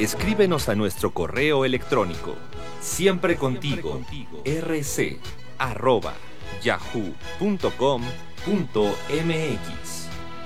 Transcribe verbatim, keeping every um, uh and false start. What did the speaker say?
Escríbenos a nuestro correo electrónico siempre contigo rc arroba yahoo punto com punto mx.